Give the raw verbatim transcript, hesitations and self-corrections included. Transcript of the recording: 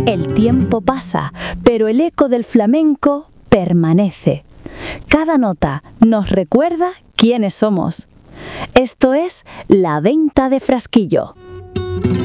El tiempo pasa, pero el eco del flamenco permanece. Cada nota nos recuerda quiénes somos. Esto es La Venta de Frasquillo.